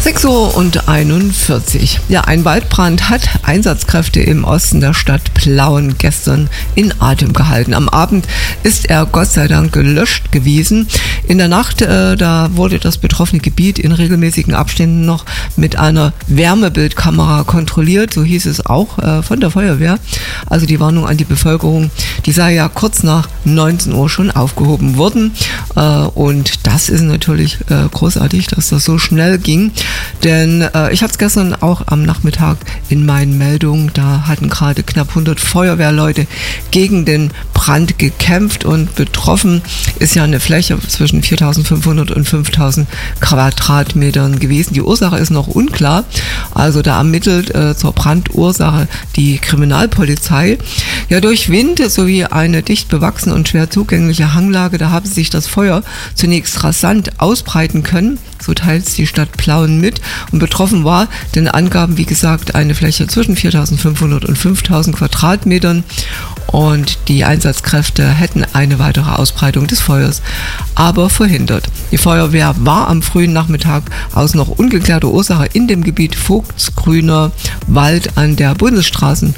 6:41 Uhr. Ja, ein Waldbrand hat Einsatzkräfte im Osten der Stadt Plauen gestern in Atem gehalten. Am Abend ist er Gott sei Dank gelöscht gewesen. In der Nacht, da wurde das betroffene Gebiet in regelmäßigen Abständen noch mit einer Wärmebildkamera kontrolliert. So hieß es auch von der Feuerwehr. Also die Warnung an die Bevölkerung, die sei ja kurz nach 19 Uhr schon aufgehoben worden. Und das ist natürlich großartig, dass das so schnell ging. Denn ich hatte es gestern auch am Nachmittag in meinen Meldungen, da hatten gerade knapp 100 Feuerwehrleute gegen den Brand gekämpft und betroffen ist ja eine Fläche zwischen 4.500 und 5.000 Quadratmetern gewesen. Die Ursache ist noch unklar, also da ermittelt zur Brandursache die Kriminalpolizei. Ja, durch Wind sowie eine dicht bewachsene und schwer zugängliche Hanglage, da haben sich das Feuer zunächst rasant ausbreiten können. So teilt es die Stadt Plauen mit. Und betroffen war den Angaben, wie gesagt, eine Fläche zwischen 4.500 und 5.000 Quadratmetern. Und die Einsatzkräfte hätten eine weitere Ausbreitung des Feuers aber verhindert. Die Feuerwehr war am frühen Nachmittag aus noch ungeklärter Ursache in dem Gebiet Vogtsgrüner Wald an der Bundesstraße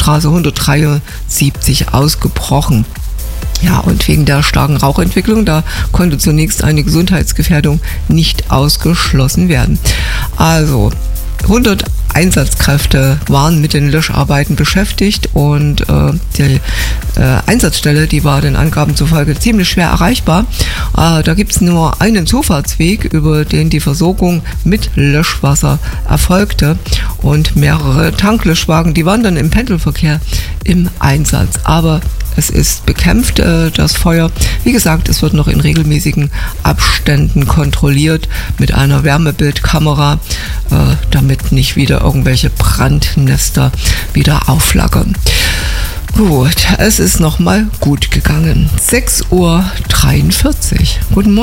173 ausgebrochen. Ja, und wegen der starken Rauchentwicklung, da konnte zunächst eine Gesundheitsgefährdung nicht ausgeschlossen werden. Also 100 Einsatzkräfte waren mit den Löscharbeiten beschäftigt und die Einsatzstelle, die war den Angaben zufolge ziemlich schwer erreichbar. Da gibt es nur einen Zufahrtsweg, über den die Versorgung mit Löschwasser erfolgte, und mehrere Tanklöschwagen, die waren dann im Pendelverkehr im Einsatz. Aber es ist bekämpft, das Feuer. Wie gesagt, es wird noch in regelmäßigen Abständen kontrolliert mit einer Wärmebildkamera, damit nicht wieder irgendwelche Brandnester wieder aufflackern. Gut, es ist nochmal gut gegangen. 6:43 Uhr. Guten Morgen.